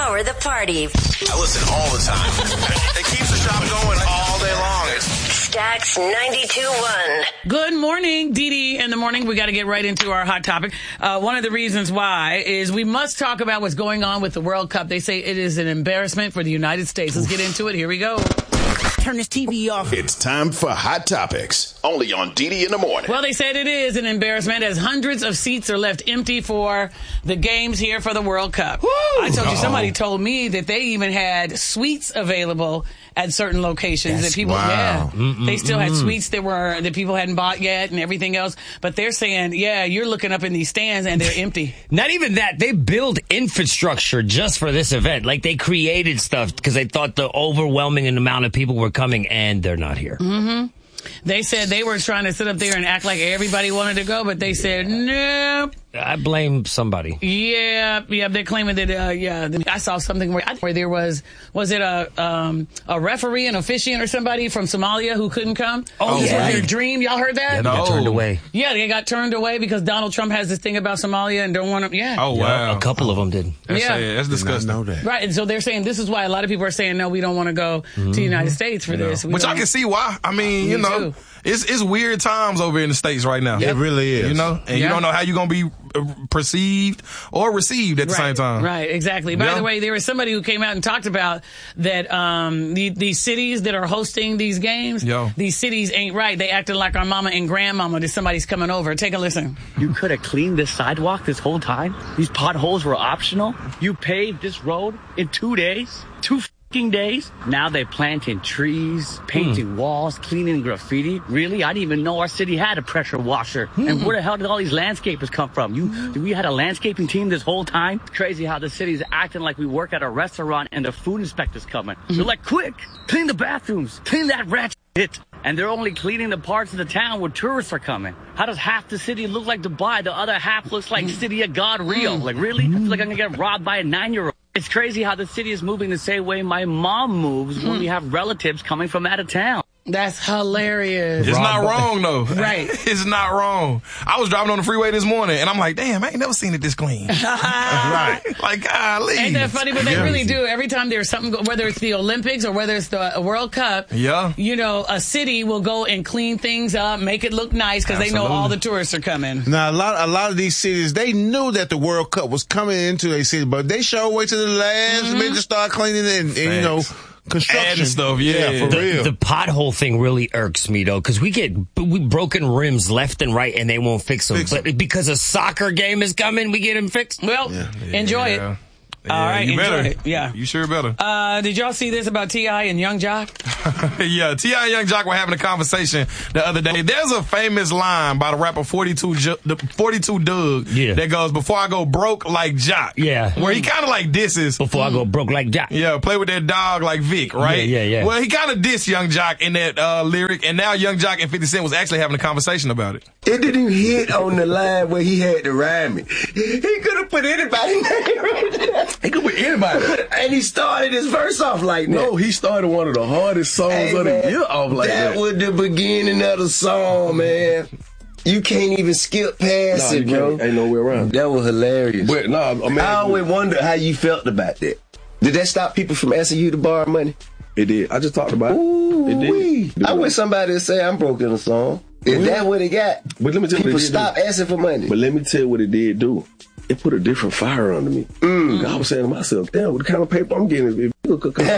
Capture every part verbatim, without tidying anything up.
power the party. I listen all the time. It keeps the shop going all day long. Stax ninety-two point one. Good morning, Dee Dee. In the morning, we got to get right into our hot topic. Uh, one of the reasons why is we must talk about what's going on with the World Cup. They say it is an embarrassment for the United States. Let's get into it. Here we go. Turn this T V off. It's time for Hot Topics, only on Dee Dee in the morning. Well, they said it is an embarrassment as hundreds of seats are left empty for the games here for the World Cup. Woo! I told you, somebody told me that they even had suites available at certain locations. That's that people, wow. yeah, Mm-mm-mm. they still had suites that were that people hadn't bought yet and everything else. But they're saying, yeah, you're looking up in these stands and they're empty. Not even that. They build infrastructure just for this event. Like they created stuff because they thought the overwhelming amount of people were coming, and they're not here. Mm-hmm. They said they were trying to sit up there and act like everybody wanted to go, but they said, nope. I blame somebody. Yeah, yeah, they're claiming that, uh, yeah, I saw something where, where there was, was it a, um, a referee, an officiant or somebody from Somalia who couldn't come? Oh, this yeah. was their dream. Y'all heard that? Yeah, they got turned away. Yeah, they got turned away because Donald Trump has this thing about Somalia and don't want to, yeah. Oh, wow. Yeah, a couple of them did. That's, Yeah. yeah, that's disgusting. Know that. Right, and so they're saying this is why a lot of people are saying, no, we don't want to go to the United States for this. We Which I don't- can see why. I mean, Me you know, too. it's it's weird times over in the States right now. It really is. You know, and Yeah. you don't know how you're going to be uh, perceived or received at the right, same time. Right, exactly. By Yeah. the way, there was somebody who came out and talked about that um, the, these cities that are hosting these games, Yo. these cities ain't right. They acting like our mama and grandmama that somebody's coming over. Take a listen. You could have cleaned this sidewalk this whole time. These potholes were optional. You paved this road in two days. Two f***ing days. Now they're planting trees, painting walls, cleaning graffiti. Really? I didn't even know our city had a pressure washer. And where the hell did all these landscapers come from? You, we had a landscaping team this whole time? It's crazy how the city's acting like we work at a restaurant and the food inspector's coming. They're like, quick, clean the bathrooms, clean that rat shit. And they're only cleaning the parts of the town where tourists are coming. How does half the city look like Dubai? The other half looks like City of God Rio. Like, really? I feel like I'm gonna get robbed by a nine-year-old. It's crazy how the city is moving the same way my mom moves when we have relatives coming from out of town. That's hilarious. It's not wrong, though. Right. It's not wrong. I was driving on the freeway this morning, and I'm like, damn, I ain't never seen it this clean. Right. Like, golly. Ain't that funny? But they Yeah. really do. Every time there's something, go- whether it's the Olympics or whether it's the World Cup, Yeah. you know, a city will go and clean things up, make it look nice because they know Absolutely. all the tourists are coming. Now, a lot, a lot of these cities, they knew that the World Cup was coming into their city, but they sure wait till the last minute to start cleaning it and, and you know, Facts. construction Adding stuff, yeah. for The, real. the pothole thing really irks me though, because we get we broken rims left and right, and they won't fix them. Fix 'em. But because a soccer game is coming, we get them fixed. Well, enjoy Yeah. it. Yeah, All right, you enjoy better. it. Yeah. You sure better. Uh, did y'all see this about T I and Young Jock? Yeah, T I and Young Jock were having a conversation the other day. There's a famous line by the rapper forty-two, Ju- the forty-two Doug Yeah. that goes, before I go broke like Jock. Yeah. Where he kind of like disses. Before I go broke like Jack. Yeah, play with that dog like Vic, right? Yeah, yeah, yeah. Well, he kind of dissed Young Jock in that uh, lyric, and now Young Jock and fifty Cent was actually having a conversation about it. It didn't hit on the line where he had to rhyme it. He could have put anybody's name right there. He could put anybody. And he started his verse off like that. No, he started one of the hardest songs Hey, of man, the year off like that. that. was the beginning of the song, man. You can't even skip past Nah, it, you bro. can't. Ain't no way around. That was hilarious. But nah, I mean, I always wonder how you felt about that. Did that stop people from asking you to borrow money? it did. I just talked about Ooh, it. It did. wee. I wish somebody would say I'm broke in a song. If that what it got, But let me tell you people what it did stop do. asking for money. But let me tell you what it did do. It put a different fire under me. Mm. I was saying to myself, damn, what kind of paper I'm getting? If you could come,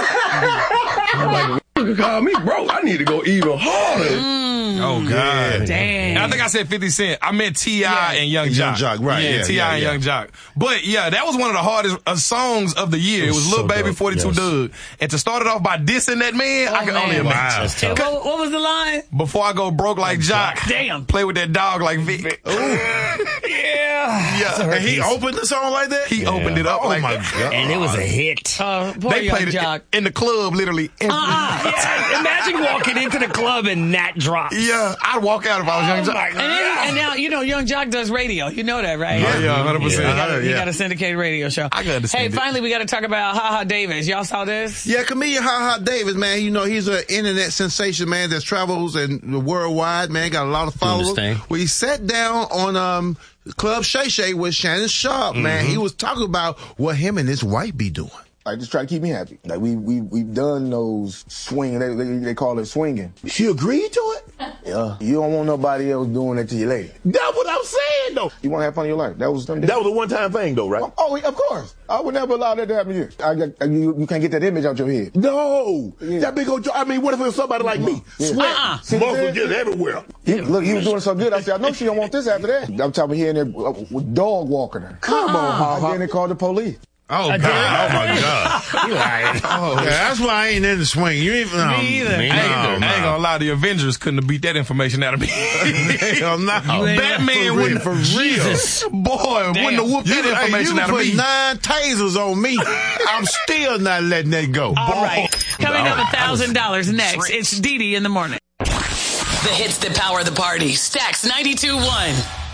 I'm like, if you could call me broke, I need to go even harder. Oh, God. Damn. And I think I said fifty Cent. I meant T I Yeah. and Young Young Jock. Jock, right, Yeah, yeah, T I yeah, and yeah. Young Jock. But, yeah, that was one of the hardest uh, songs of the year. It was, was Lil so Baby, dope, forty-two yes. Doug. And to start it off by dissing that man, I can man. only Wow. imagine. That's Hey, tough. what, what was the line? Before I go broke like Jock. Damn. Play with that dog like Vic. Yeah. Yeah. and he opened the song like that? He opened it up Oh, like my that. God. And it was a hit. Uh, poor They Young played Jock. it in the club literally every Uh-uh. Yeah, imagine walking into the club and that drops. Yeah, I'd walk out if I was Young Jock. And, then, and now, you know, Young Jock does radio. You know that, right? Oh, yeah, one hundred percent. He got, a, he Yeah. got a syndicated radio show. I can understand Hey, it. finally, we got to talk about Ha Ha Davis. Y'all saw this? Yeah, comedian Ha Ha Davis, man. You know, he's an internet sensation, man, that travels and worldwide, man. Got a lot of followers. Understand. Well, he sat down on um Club Shay Shay with Shannon Sharp, man. Mm-hmm. He was talking about what him and his wife be doing. Like, just try to keep me happy. Like, we, we, we've done those swinging, they, they, they call it swinging. She agreed to it? Yeah. You don't want nobody else doing that to your lady. That's what I'm saying, though. You want to have fun in your life. That was them. That was a one-time thing, though, right? Oh, of course. I would never allow that to happen here. I, I, you, you can't get that image out your head. No. Yeah. That big old, I mean, what if it was somebody like me? Yeah. Sweat, Uh-uh. muscle just everywhere. He, look, he was doing so good. I said, I know she don't want this after that. I'm talking here and there uh, with dog walking her. Come Uh-uh. on, And ha then they called the police. Oh, God. Oh, my God. You right. Oh, yeah, that's why I ain't in the swing. You ain't, no, Me either. Me I ain't, neither. I ain't gonna lie, the Avengers couldn't have beat that information out of me. Hell no. Batman For wouldn't, real, for real. boy, wouldn't have whooped You, that hey, information you out of put me. nine tasers on me. I'm still not letting that go. All right. Coming up, one thousand dollars next. It's Dee Dee in the morning. The hits that power the party. Stacks ninety-two point one.